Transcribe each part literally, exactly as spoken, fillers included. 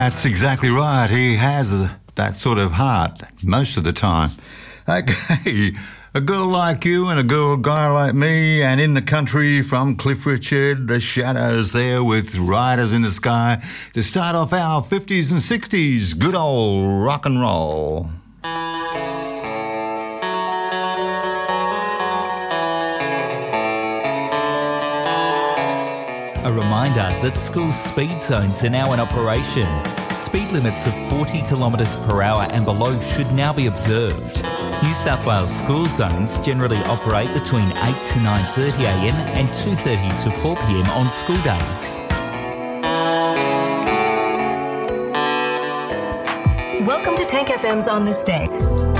That's exactly right. He has a, that sort of heart most of the time. Okay, a girl like you and a girl guy like me, and in the country from Cliff Richard, the Shadows there with Riders in the Sky to start off our fifties and sixties. Good old rock and roll. A reminder that school speed zones are now in operation. Speed limits of forty kilometres per hour and below should now be observed. New South Wales school zones generally operate between eight to nine thirty a m and two thirty to four p m on school days. Welcome to Tank F M's On This Day.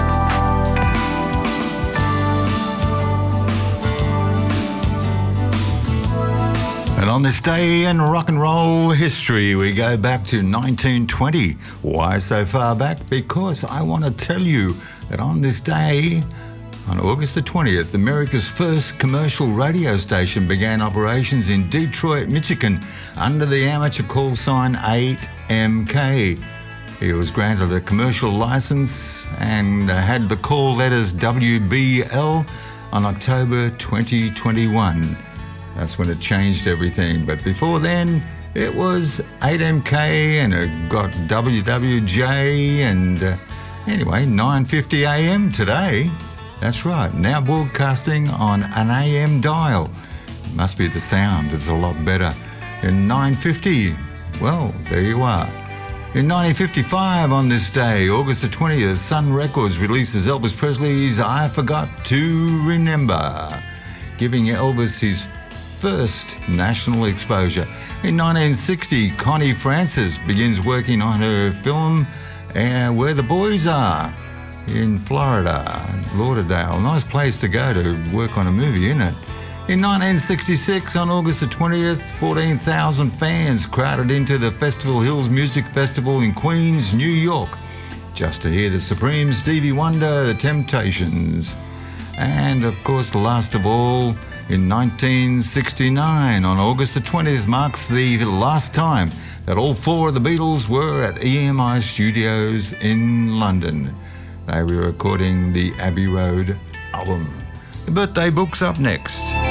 And on this day in rock and roll history, we go back to nineteen twenty. Why so far back? Because I want to tell you that on this day, on August the twentieth, America's first commercial radio station began operations in Detroit, Michigan, under the amateur call sign eight M K. He was granted a commercial license and had the call letters W B L on October twenty twenty-one. That's when it changed everything. But before then, it was eight M K and it got W W J and uh, anyway, nine fifty a m today. That's right, now broadcasting on an A M dial. Must be the sound, it's a lot better. In nine fifty, well, there you are. In nineteen fifty-five, on this day, August the twentieth, Sun Records releases Elvis Presley's I Forgot to Remember, giving Elvis his first national exposure. In nineteen sixty, Connie Francis begins working on her film uh, Where the Boys Are in Florida, Lauderdale. Nice place to go to work on a movie, isn't it? In nineteen sixty-six, on August the twentieth, fourteen thousand fans crowded into the Festival Hills Music Festival in Queens, New York, just to hear the Supremes, Stevie Wonder, The Temptations. And of course, the last of all, in nineteen sixty-nine, on August the twentieth, marks the last time that all four of the Beatles were at E M I Studios in London. They were recording the Abbey Road album. The birthday book's up next.